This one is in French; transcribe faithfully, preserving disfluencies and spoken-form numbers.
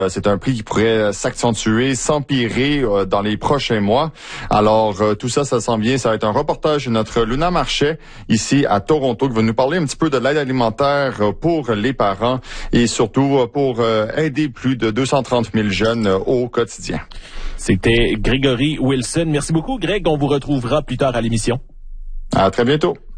C'est un prix qui pourrait s'accentuer, s'empirer euh, dans les prochains mois. Alors, euh, tout ça, ça s'en vient. Ça va être un reportage de notre Luna Marchais, ici à Toronto, qui va nous parler un petit peu de l'aide alimentaire pour les parents et surtout pour euh, aider plus de deux cent trente mille jeunes euh, au quotidien. C'était Grégory Wilson. Merci beaucoup, Greg. On vous retrouvera plus tard à l'émission. À très bientôt.